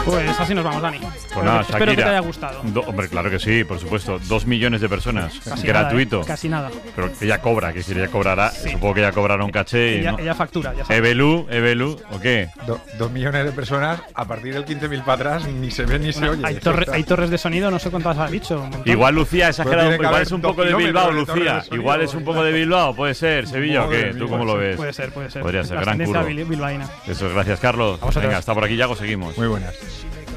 Pues así nos vamos, Dani. Pues nada, Espero que te Shakira. haya gustado. Hombre, claro que sí, por supuesto. 2 millones de personas. Casi Gratuito. Nada, Casi nada. Pero ella cobra, que si ella cobrará, supongo que ella cobrará un caché. Y, Ella, ¿no? ella factura, ya sabes. Ebelu, ¿o qué? 2 millones de personas, a partir del 15.000 para atrás, ni se ve ni se oye. Hay torres de sonido, no sé cuántas has dicho. Un montón. Igual Lucía ha exagerado, tiene que igual haber es un 2 poco de Bilbao, kilómetros de torre Lucía. de sonido, Igual es un poco de Bilbao, puede ser, Sevilla o qué. Madre ¿Tú mía, cómo lo ves? Puede ser. Podría ser, La gran ascendencia curro. bilbaína. Eso es, gracias, Carlos. A vosotros. Venga, hasta por aquí, Yago, seguimos. Muy buenas.